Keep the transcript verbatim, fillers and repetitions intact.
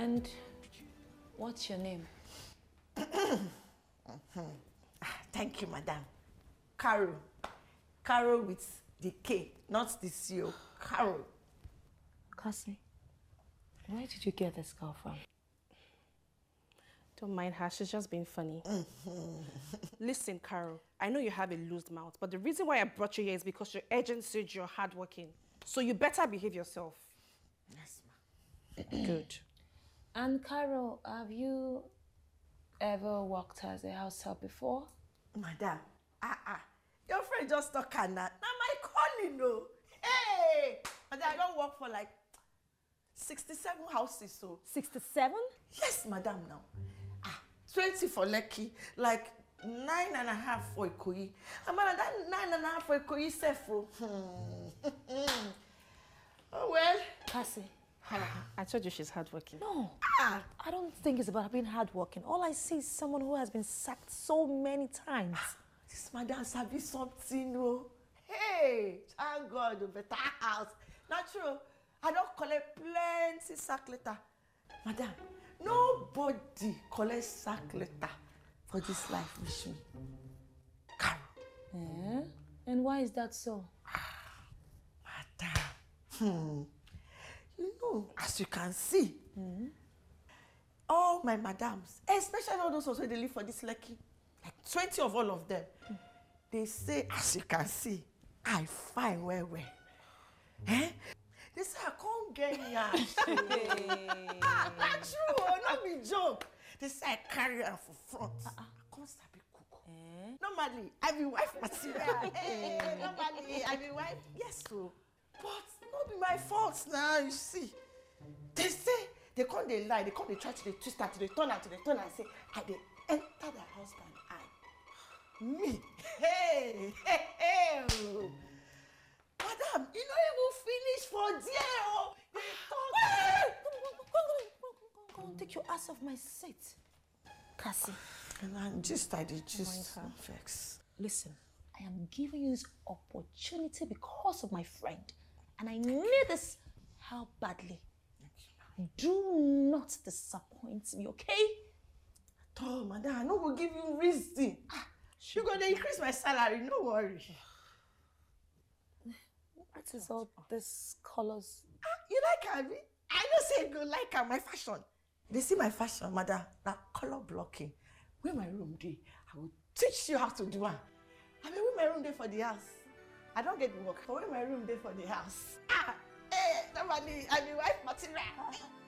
And what's your name? mm-hmm. ah, thank you, madam. Carol. Carol with the K, not the C O. Carol. Cassie, where did you get this girl from? Don't mind her, she's just being funny. Mm-hmm. Listen, Carol, I know you have a loose mouth, but the reason why I brought you here is because your agent said you're hardworking. So you better behave yourself. Yes, ma'am. Good. And Carol, have you ever worked as a house help before? Madam, ah ah, your friend just talk on that. Now my calling, no. Hey, madam, I don't work for like sixty-seven houses, so. sixty-seven? Yes, madam, now. Ah, twenty for Lekki, like nine and a half for Ikoyi. And madam, that nine and a half for Ikoyi, self. Hmm. Oh well. Cassie. I told you she's hardworking. No, ah. I don't think it's about being hardworking. All I see is someone who has been sacked so many times. This madam sabi something, no. Hey, thank God, a better house. Not true. I don't collect plenty sack letter. Madam, nobody collects sack letter for this life with me. Carol. Eh? And why is that so? Madam, hmm. You know, as you can see, mm-hmm. all my madams, especially all those who live for this Lekki, like twenty of all of them, mm. they say, as you can see, I fine well, well. Eh? They say, I can't get yash. That's true, not be joke. They say, I carry her for front. Uh-uh. I can't stop it cook. Eh? Normally, I be wife material. Hey, normally, I be wife. Yes, so. But not be my fault now, you see. They say, they come, they lie, they come, they try to they twist out, they turn out, they turn out, and say, I they enter their husband, I. Me. Hey, hey, hey. Madam, you know you will finish for there, oh. They talk. Wait, wait, wait. Go, go, go, go, go, go, take your ass off my seat. Cassie. And I'm just, I did just vex. Listen, I am giving you this opportunity because of my friend. And I need this help badly. Do not disappoint me, okay? Oh, madam, I no go give you reason. You gonna increase my salary, no worry. What is all these colors? Ah, you like Abby? I know say you go like her, my fashion. They see my fashion, madam, that color blocking. Where my room day, I will teach you how to do it. I mean, where my room day for the house. I don't get work, but where my room day for the house. Ah, eh, nobody, I mean, wife material.